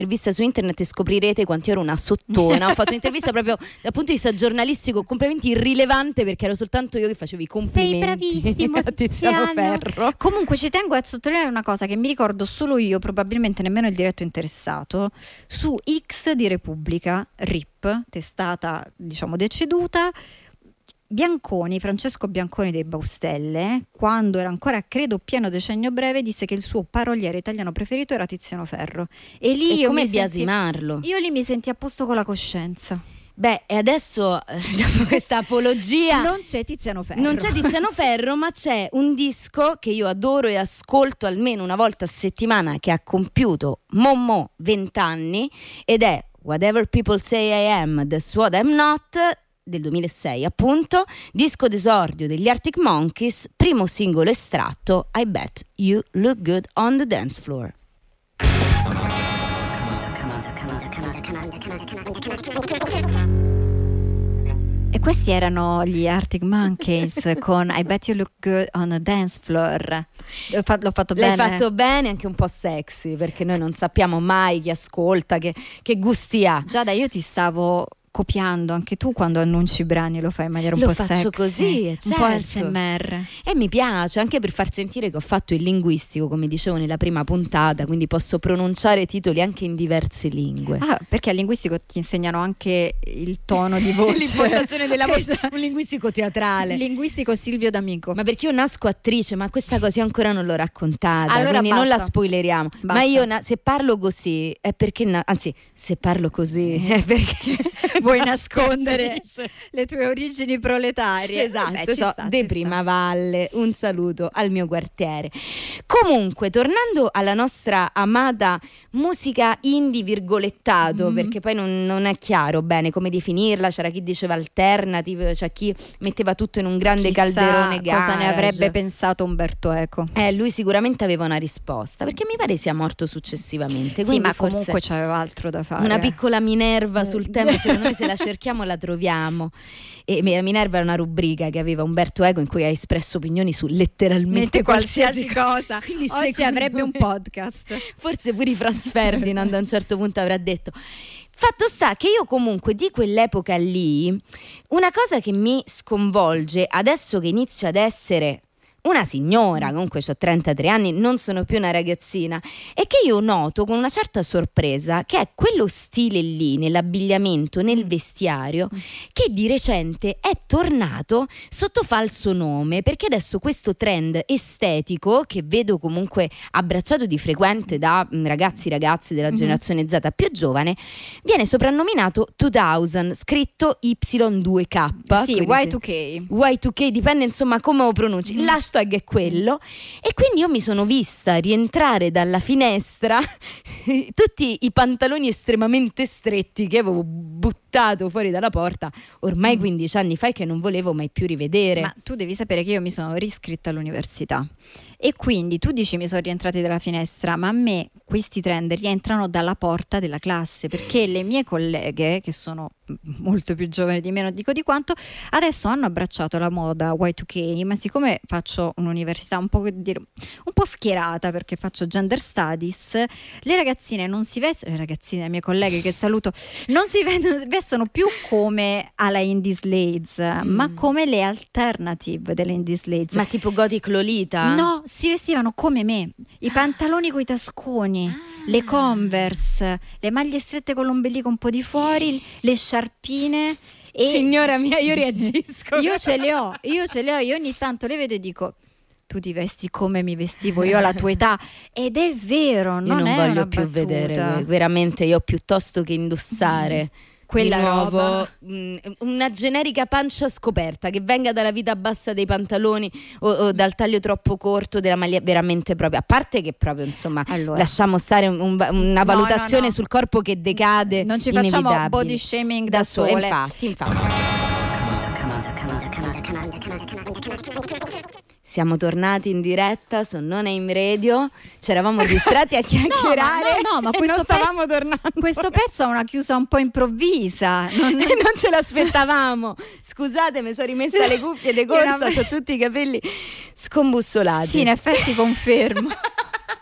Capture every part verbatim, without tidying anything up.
un'intervista su internet e scoprirete quanto ero una sottona. Ho fatto un'intervista proprio dal punto di vista giornalistico completamente irrilevante, perché ero soltanto io che facevo i complimenti. Sei bravissimo, a Tiziano Tiziano. Ferro. Comunque ci tengo a sottolineare una cosa che mi ricordo solo io, probabilmente nemmeno il diretto interessato. Su X di Repubblica, R I P, testata diciamo deceduta, Bianconi, Francesco Bianconi dei Baustelle, quando era ancora credo pieno decennio breve, disse che il suo paroliere italiano preferito era Tiziano Ferro. E lì E io come mi senti- biasimarlo? io lì mi senti a posto con la coscienza. Beh, e adesso eh, dopo questa apologia Non c'è Tiziano Ferro. non c'è Tiziano Ferro, ma c'è un disco che io adoro e ascolto almeno una volta a settimana, che ha compiuto Mommo vent'anni, ed è Whatever People Say I Am, That's What I'm Not, del duemilasei appunto, disco d'esordio degli Arctic Monkeys, primo singolo estratto, I Bet You Look Good on the Dance Floor. E questi erano gli Arctic Monkeys con I Bet You Look Good on a Dance Floor. L'ho, fa- l'ho fatto L'hai bene. fatto bene, anche un po' sexy, perché noi non sappiamo mai chi ascolta, che, che gusti ha. Giada, io ti stavo copiando, anche tu quando annunci i brani lo fai in maniera un Lo po' faccio sexy, così, un certo. po' A S M R. E mi piace anche per far sentire che ho fatto il linguistico, come dicevo nella prima puntata, quindi posso pronunciare titoli anche in diverse lingue. Ah, perché al linguistico ti insegnano anche il tono di voce. L'impostazione della voce, Esatto. un linguistico teatrale. Linguistico Silvio D'Amico. Ma perché io nasco attrice, ma questa cosa io ancora non l'ho raccontata, Allora quindi non basta. la spoileriamo. Basta. Ma io na- se parlo così è perché, na- anzi, se parlo così è perché Vuoi nascondere attrice. le tue origini proletarie. Esatto, Vabbè, ci so, sta, de ci Prima sta. Valle, un saluto al mio quartiere. Comunque, tornando alla nostra amata musica indie virgolettato, Mm. perché poi non, non è chiaro bene come definirla, c'era chi diceva alternative, c'è chi metteva tutto in un grande Chissà calderone garage. cosa ne avrebbe pensato Umberto Eco. Eh, lui sicuramente aveva una risposta, perché mi pare sia morto successivamente. Sì, quindi ma forse comunque c'aveva altro da fare. una piccola Minerva Eh. sul tema, secondo me se la cerchiamo la troviamo. E Minerva è una rubrica che aveva Umberto Eco in cui ha espresso opinioni su letteralmente Mette qualsiasi, qualsiasi cosa. Quindi Oggi secondo avrebbe un me- podcast. Forse pure Franz Ferdinand a un certo punto avrà detto. Fatto sta che io comunque di quell'epoca lì, una cosa che mi sconvolge adesso che inizio ad essere una signora, comunque ho trentatré anni, non sono più una ragazzina, e che io noto con una certa sorpresa che è quello stile lì nell'abbigliamento, nel vestiario, che di recente è tornato sotto falso nome, perché adesso questo trend estetico, che vedo comunque abbracciato di frequente da mh, ragazzi ragazze della Mhm. generazione Z più giovane, viene soprannominato duemila, scritto Y due K. Sì, quindi Y due K. Y due K, dipende insomma come lo pronunci. Mm. L'hashtag è quello, e quindi io mi sono vista rientrare dalla finestra tutti i pantaloni estremamente stretti che avevo buttato fuori dalla porta ormai Mm. quindici anni fa e che non volevo mai più rivedere. Ma tu devi sapere che io mi sono riscritta all'università e quindi tu dici mi sono rientrati dalla finestra, ma a me questi trend rientrano dalla porta della classe, perché le mie colleghe, che sono molto più giovani di me, non dico di quanto, adesso hanno abbracciato la moda Y due K, ma siccome faccio un'università un po', dire, un po' schierata, perché faccio gender studies, le ragazzine non si vestono, le ragazzine, le mie colleghe che saluto, non si vedono- vestono più come alla Indies Ladies, Mm. ma come le alternative delle Indies Ladies. Ma tipo Gothic Lolita? No, si vestivano come me, i pantaloni coi tasconi, Ah. le Converse, le maglie strette con l'ombelico un po' di fuori, le sciarpine. E Signora mia, io reagisco. io ce le ho, io ce le ho, io ogni tanto le vedo e dico: tu ti vesti come mi vestivo io alla tua età, ed è vero, non, Io non è voglio una più battuta. vedere, veramente io piuttosto che indossare Quella di nuovo roba. mh, una generica pancia scoperta che venga dalla vita bassa dei pantaloni o, o dal taglio troppo corto della maglia, veramente proprio, a parte che proprio insomma Allora. lasciamo stare un- un- una No, valutazione no, no. sul corpo che decade, Non ci facciamo inevitabile. body shaming da, da sole, sole. infatti, infatti. Siamo tornati in diretta su Non Aim Radio, ci eravamo distratti a chiacchierare no, no, ma e questo non stavamo pezzo- tornando. Questo pezzo ha una chiusa un po' improvvisa. Non... E non ce l'aspettavamo. Scusate, mi sono rimessa le cuffie di corsa, Era- ho tutti i capelli scombussolati. Sì, in effetti confermo.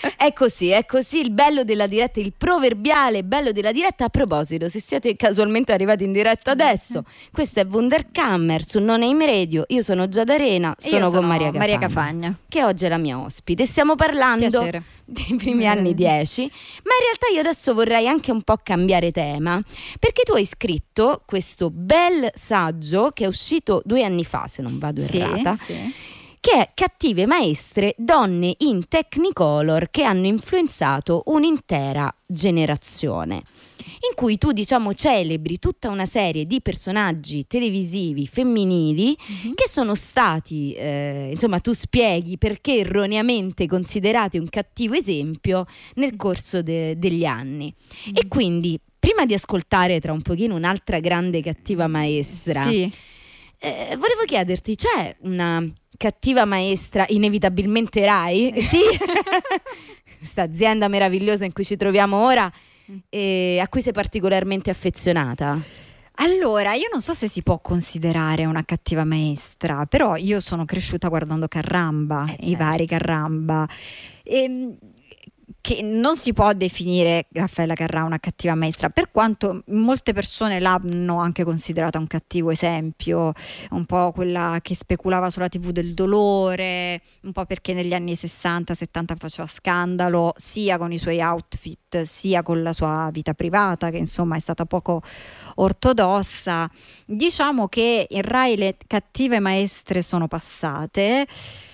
È così, è così il bello della diretta, il proverbiale bello della diretta. A proposito, se siete casualmente arrivati in diretta adesso, questo è Wunderkammer su Non Aim Radio. Io sono Giada Arena, sono, sono con Maria Cafagna, Maria Cafagna, che oggi è la mia ospite. Stiamo parlando Piacere. dei primi anni dieci, ma in realtà io adesso vorrei anche un po' cambiare tema, perché tu hai scritto questo bel saggio che è uscito due anni fa, se non vado Sì, errata, sì. che è Cattive maestre, donne in Technicolor che hanno influenzato un'intera generazione, in cui tu, diciamo, celebri tutta una serie di personaggi televisivi femminili Mhm. che sono stati, eh, insomma, tu spieghi perché erroneamente considerati un cattivo esempio nel corso de- degli anni. E quindi, prima di ascoltare tra un pochino un'altra grande cattiva maestra, Sì. eh, volevo chiederti, c'è una cattiva maestra inevitabilmente Rai? Sì. Questa azienda meravigliosa in cui ci troviamo ora, e a cui sei particolarmente affezionata? Allora, io non so se si può considerare una cattiva maestra, però io sono cresciuta guardando Carramba, Eh, i certo. vari Carramba, ehm, che non si può definire Raffaella Carrà una cattiva maestra, per quanto molte persone l'hanno anche considerata un cattivo esempio, un po' quella che speculava sulla tivù del dolore, un po' perché negli anni sessanta settanta faceva scandalo sia con i suoi outfit sia con la sua vita privata, che insomma è stata poco ortodossa. Diciamo che in Rai le cattive maestre sono passate,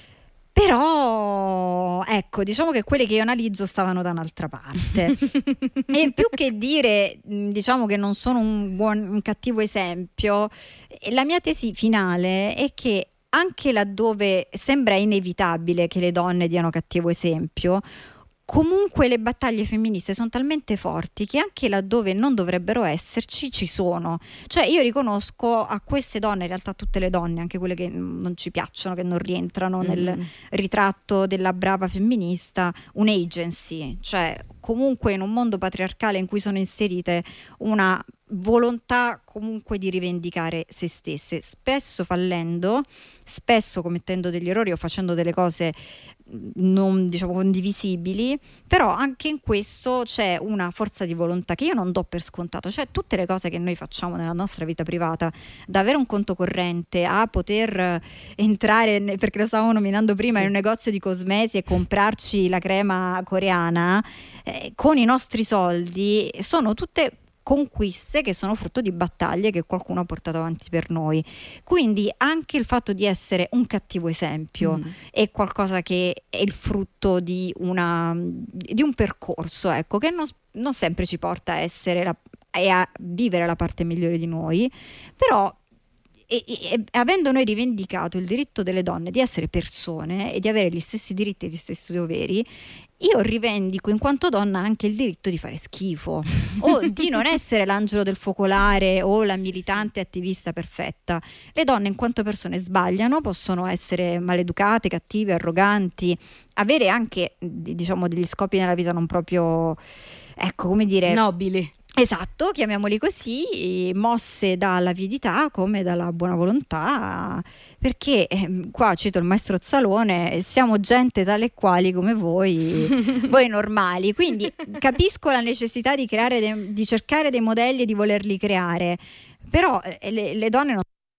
però ecco, diciamo che quelle che io analizzo stavano da un'altra parte. E più che dire, mh, diciamo che non sono un buon, un cattivo esempio, eh, la mia tesi finale è che anche laddove sembra inevitabile che le donne diano cattivo esempio, comunque le battaglie femministe sono talmente forti che anche laddove non dovrebbero esserci, ci sono. Cioè io riconosco a queste donne, in realtà tutte le donne, anche quelle che mm, non ci piacciono, che non rientrano nel Mm. ritratto della brava femminista, un'agency, cioè comunque in un mondo patriarcale in cui sono inserite una volontà comunque di rivendicare se stesse, spesso fallendo, spesso commettendo degli errori o facendo delle cose mh, non, diciamo, condivisibili, però anche in questo c'è una forza di volontà che io non do per scontato. Cioè tutte le cose che noi facciamo nella nostra vita privata, da avere un conto corrente a poter eh, entrare, ne- perché lo stavamo nominando prima, Sì. in un negozio di cosmesi e comprarci la crema coreana eh, con i nostri soldi, sono tutte conquiste che sono frutto di battaglie che qualcuno ha portato avanti per noi. Quindi anche il fatto di essere un cattivo esempio Mm. è qualcosa che è il frutto di, una, di un percorso, ecco, che non, non sempre ci porta a essere la, e a vivere la parte migliore di noi, però e, e- e avendo noi rivendicato il diritto delle donne di essere persone e di avere gli stessi diritti e gli stessi doveri, io rivendico in quanto donna anche il diritto di fare schifo o di non essere l'angelo del focolare o la militante attivista perfetta. Le donne in quanto persone sbagliano, possono essere maleducate, cattive, arroganti, avere anche d- diciamo degli scopi nella vita non proprio, ecco, come dire, Nobili. esatto, chiamiamoli così, mosse dall'avidità come dalla buona volontà, perché ehm, qua cito il maestro Zalone, siamo gente tale e quali come voi, voi normali, quindi capisco la necessità di creare, de- di cercare dei modelli e di volerli creare, però eh, le, le donne non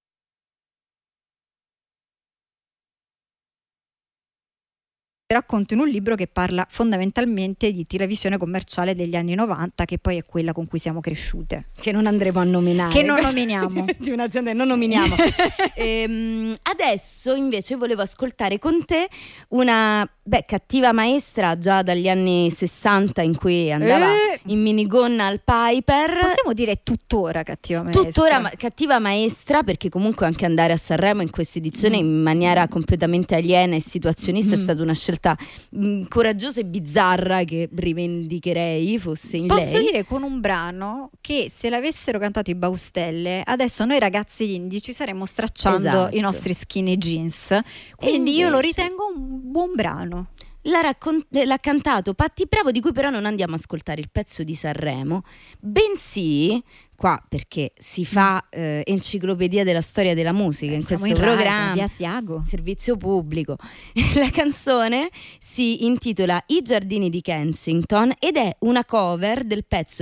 racconto in un libro che parla fondamentalmente di televisione commerciale degli anni novanta, che poi è quella con cui siamo cresciute. Che non andremo a nominare. Che non Questa- nominiamo. Di un'azienda che non nominiamo. Ehm, adesso invece volevo ascoltare con te una beh, cattiva maestra già dagli anni sessanta, in cui andava Eh. in minigonna al Piper. Possiamo dire tuttora cattiva maestra. Tuttora ma- cattiva maestra, perché comunque anche andare a Sanremo in questa edizione in maniera completamente aliena e situazionista è Mm. stata una scelta mh, coraggiosa e bizzarra, che rivendicherei fosse in Posso lei. dire con un brano che se l'avessero cantato i Baustelle, adesso noi ragazzi indie ci saremmo stracciando Esatto. i nostri skinny jeans. Quindi E io lo invece- ritengo un buon brano. l'ha, raccon- l'ha cantato Patti Bravo, di cui però non andiamo a ascoltare il pezzo di Sanremo, bensì qua perché si fa eh, enciclopedia della storia della musica Eh, in siamo questo in Rai, programma, via Asiago. servizio pubblico. La canzone si intitola I giardini di Kensington ed è una cover del pezzo